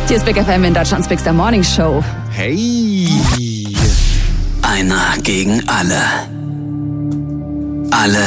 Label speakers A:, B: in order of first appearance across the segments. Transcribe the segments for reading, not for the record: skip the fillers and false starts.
A: Hier ist Big FM in Deutschlands Big Star Morning Show.
B: Hey.
C: Einer gegen alle. Alle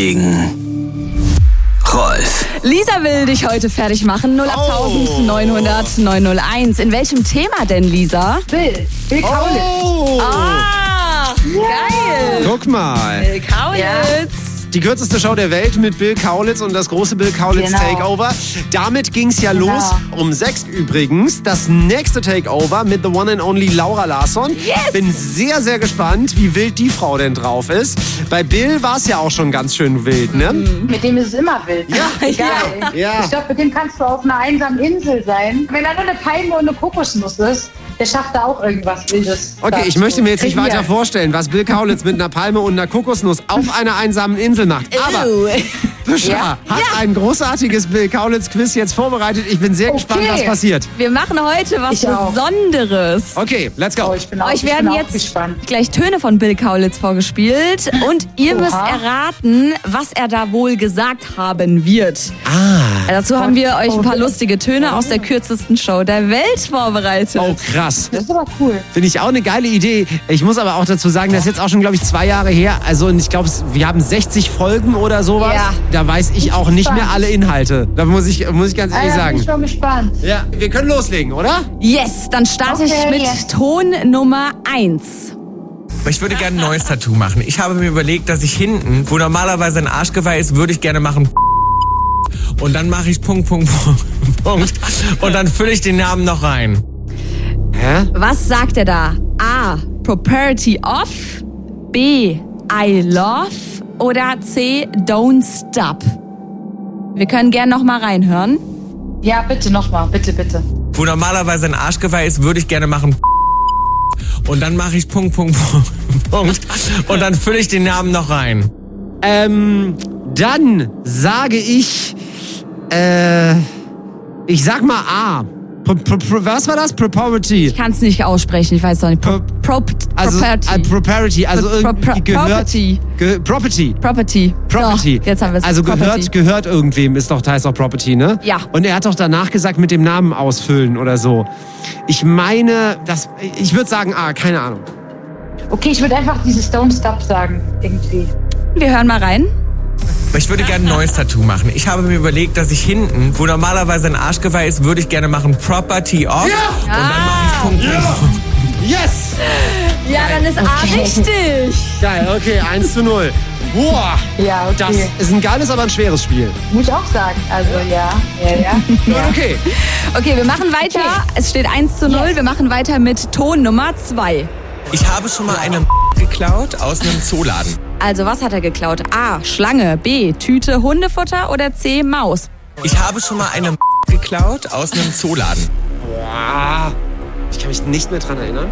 C: gegen Rolf.
A: Lisa will dich heute fertig machen. 08000 900 901. In welchem Thema denn, Lisa?
D: Bill Kaulitz.
B: Oh.
A: Ah, geil.
B: Guck mal.
A: Bill Kaulitz.
B: Die kürzeste Show der Welt mit Bill Kaulitz und das große Bill Kaulitz Takeover. Damit ging's ja los. Um 6 übrigens. Das nächste Takeover mit the one and only Laura Larsson.
A: Yes.
B: Bin sehr, sehr gespannt, wie wild die Frau denn drauf ist. Bei Bill war es ja auch schon ganz schön wild, ne?
D: Mit dem ist es immer wild.
B: Ja.
D: Egal.
B: Ja.
D: Ich glaube, mit dem kannst du auf einer einsamen Insel sein. Wenn da nur eine Palme und eine Kokosnuss ist, der schafft da auch irgendwas Wildes.
B: Okay, ich möchte mir jetzt nicht weiter vorstellen, was Bill Kaulitz mit einer Palme und einer Kokosnuss auf einer einsamen Insel macht. Aber Büşra hat ein großartiges Bill Kaulitz-Quiz jetzt vorbereitet. Ich bin sehr gespannt, was passiert.
A: Wir machen heute was Besonderes.
B: Okay, let's go.
A: Euch werden jetzt gleich Töne von Bill Kaulitz vorgespielt und ihr müsst erraten, was er da wohl gesagt haben wird. Dazu haben wir euch ein paar lustige Töne aus der kürzesten Show der Welt vorbereitet.
B: Oh, krass.
D: Das ist aber cool.
B: Finde ich auch eine geile Idee. Ich muss aber auch dazu sagen, das ist jetzt auch schon, glaube ich, 2 Jahre her. Also ich glaube, wir haben 60 Folgen oder sowas.
A: Ja.
B: Da weiß ich auch nicht mehr alle Inhalte. Da muss ich ganz ehrlich sagen.
D: Bin ich schon gespannt.
B: Ja, wir können loslegen, oder?
A: Yes, dann starte ich mit Ton Nummer 1.
E: Ich würde gerne ein neues Tattoo machen. Ich habe mir überlegt, dass ich hinten, wo normalerweise ein Arschgeweih ist, würde ich gerne machen. Und dann mache ich Punkt. Und dann fülle ich den Namen noch rein.
B: Hä?
A: Was sagt er da? A. Property of. B. I love. Oder C. Don't stop. Wir können gern noch mal reinhören.
D: Ja, bitte nochmal. Bitte.
E: Wo normalerweise ein Arschgeweih ist, würde ich gerne machen. Und dann mache ich Punkt. Und dann fülle ich den Namen noch rein.
B: Dann sage ich sag mal A. Was war das? Property.
A: Ich kann es nicht aussprechen, ich weiß doch nicht. Property.
B: Property, also irgendwie gehört. Property.
A: So, jetzt haben wir es.
B: Also gehört irgendwem, heißt doch Property, ne?
A: Ja.
B: Und er hat doch danach gesagt, mit dem Namen ausfüllen oder so. Ich meine, ich würde sagen A, keine Ahnung.
D: Okay, ich würde einfach dieses Don't Stop sagen, irgendwie.
A: Wir hören mal rein.
E: Ich würde gerne ein neues Tattoo machen. Ich habe mir überlegt, dass ich hinten, wo normalerweise ein Arschgeweih ist, würde ich gerne machen Property of.
B: Ja.
E: Und dann mache ich Punkt.
B: Yes!
A: Ja, dann ist A richtig.
B: Geil, okay, 1:0. Boah,
D: Ja, okay.
B: das ist ein geiles, aber ein schweres Spiel.
D: Muss ich auch sagen. Also, ja.
B: Okay.
A: Okay, wir machen weiter. Es steht 1:0. Wir machen weiter mit Ton Nummer 2.
E: Ich habe schon mal eine geklaut aus einem Zooladen.
A: Also, was hat er geklaut? A. Schlange. B. Tüte Hundefutter. Oder C. Maus.
E: Ich habe schon mal eine geklaut aus einem Zooladen.
B: Boah. Ich kann mich nicht mehr dran erinnern.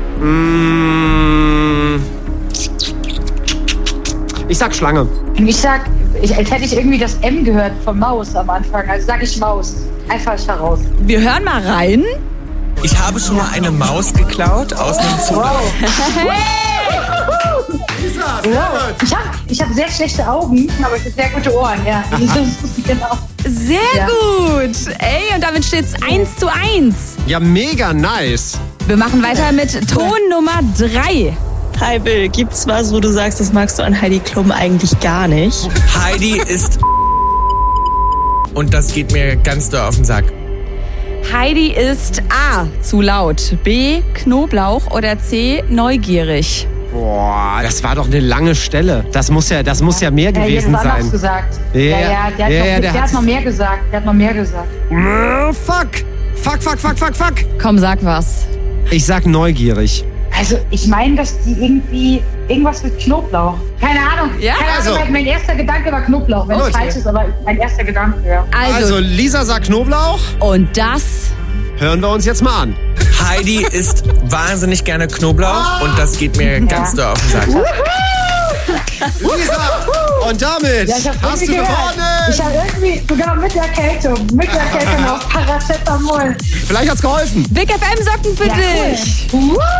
B: Ich sag Schlange.
D: Und ich sag, als hätte ich irgendwie das M gehört von Maus am Anfang. Also sag ich Maus. Einfach heraus.
A: Wir hören mal rein.
E: Ich habe schon mal eine Maus geklaut aus einem Zooladen.
D: Ich hab sehr schlechte Augen, aber ich habe sehr gute Ohren, ja. Genau.
A: Sehr gut. Ey, und damit steht es 1:1.
B: Ja, mega nice.
A: Wir machen weiter mit Ton Nummer 3.
F: Hi Bill, gibt's was, wo du sagst, das magst du an Heidi Klum eigentlich gar nicht?
E: Heidi ist und das geht mir ganz doll auf den Sack.
A: Heidi ist A. zu laut. B. Knoblauch. Oder C. neugierig.
B: Boah, das war doch eine lange Stelle. Das muss ja mehr gewesen
D: das war
B: sein.
D: noch gesagt.
B: Ja,
D: Der hat noch mehr gesagt.
B: Fuck.
A: Komm, sag was.
B: Ich sag neugierig.
D: Also, ich meine, dass die irgendwas mit Knoblauch. Keine Ahnung.
A: Ja,
D: Keine Ahnung, mein erster Gedanke war Knoblauch. Wenn es falsch ist, aber mein erster Gedanke, ja.
B: Also, Lisa sagt Knoblauch.
A: Und das
B: hören wir uns jetzt mal an.
E: Heidi isst wahnsinnig gerne Knoblauch und das geht mir ganz doll auf den Sack.
B: Lisa, und damit hast du gewonnen.
D: Ich habe irgendwie sogar mit Erkältung auf Paracetamol.
B: Vielleicht hat's geholfen.
A: Big FM Socken für dich.
D: Cool.